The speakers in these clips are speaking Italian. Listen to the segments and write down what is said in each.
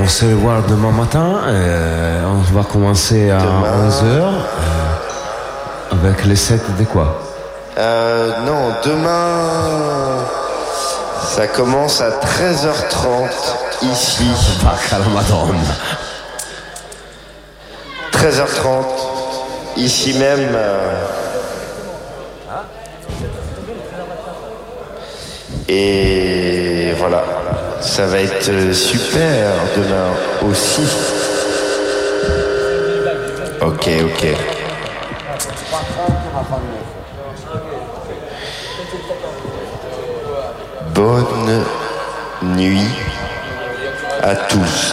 on se revoit demain matin. On va commencer à 11h avec les sets de quoi? Non, demain ça commence à 13h30 ici. Vacca la Madonna. 13h30 ici même. Et voilà, ça va être super demain aussi. Ok. Bonne nuit à tous.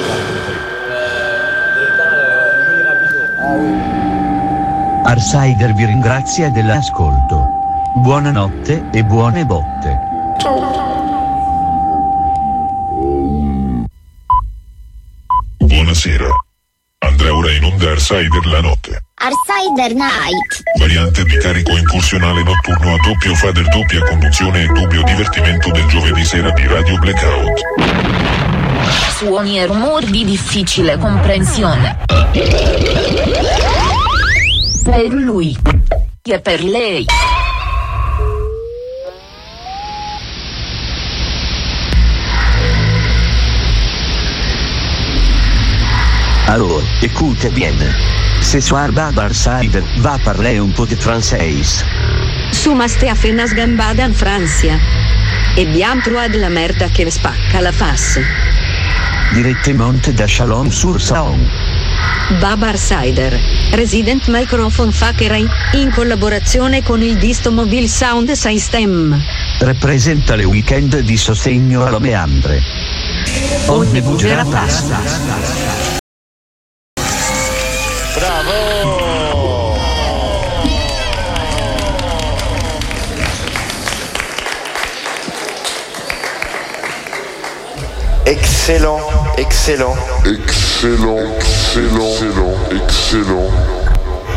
Arsider vi ringrazia dell'ascolto. Buonanotte e buone botte. Buonasera. Andrà ora in onda Arsider la notte. Arsider Night. Variante di carico impulsionale notturno a doppio fader, doppia conduzione e dubbio divertimento del giovedì sera di Radio Blackout. Suoni e rumori di difficile comprensione. Per lui e per lei. Alors, écoutez bien. Ce soir Arsider va parler un po' de français. Sumaste a fenas gambada en Francia. E bien trois de la merda che spacca la face. Direttamente da Chalon-sur-Saône. Baba Arsider, Resident Microphone Factory, in collaborazione con il Disto Mobile Sound System. Rappresenta le weekend di sostegno alla meandre. Onde bugerà pasta. Bravo! Excellent. Excellent.